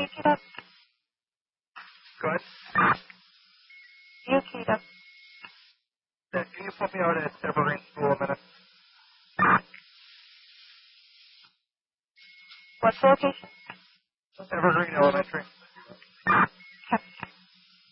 keyed up? Go ahead. You keyed up. Yeah, can you put me out at Evergreen School a minute? What's the location? Evergreen Elementary.